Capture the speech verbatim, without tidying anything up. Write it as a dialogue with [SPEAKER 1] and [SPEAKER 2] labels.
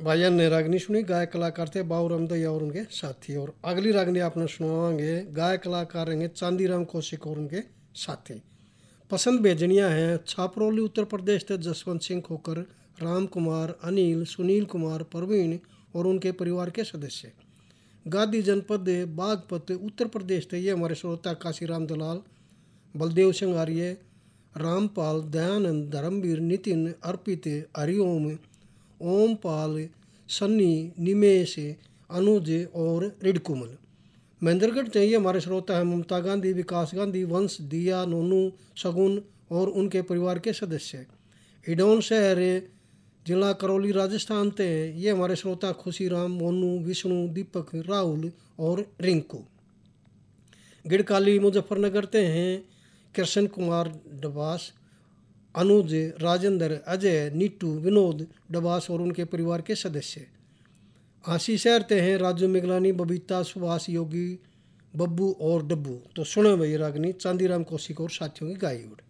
[SPEAKER 1] भाईजान ने रागनी सुनी, गायक कलाकार थे बाबूराम दहिया और उनके साथी। और अगली रागनी आपने सुनाएंगे, गायक कलाकार रहेंगे चांदीराम कौशिक और उनके साथी। पसंद भेजनियाँ हैं छापरौली उत्तर प्रदेश से जसवंत सिंह खोकर, राम कुमार, अनिल, सुनील कुमार, प्रवीण और उनके परिवार के सदस्य। गादी जनपद बागपत उत्तर प्रदेश थे ये हमारे श्रोता काशीराम दलाल, बलदेव सिंह आर्य, रामपाल, दयानंद, धर्मवीर, नितिन, अर्पित, हरिओम, ओमपाल, सन्नी, निमेश, अनुज और रिडकुमल। महेंद्रगढ़ चाहिए हमारे श्रोता हैं ममता गांधी, विकास गांधी, वंश, दिया, नोनू, सगुन और उनके परिवार के सदस्य। हिडौन शहर जिला करौली राजस्थान थे ये हमारे श्रोता खुशीराम, मोनू, विष्णु, दीपक, राहुल और रिंकू। गिड़काली मुजफ्फरनगर ते हैं कृष्ण कुमार डबास, अनुज, राजेंद्र, अजय, नीटू, विनोद डबास और उनके परिवार के सदस्य। आशी शहर ते हैं राजू मिगलानी, बबीता, सुभाष, योगी, बब्बू और डब्बू। तो सुने भाई रागनी चांदीराम कौशिक और साथियों की गाई उड़।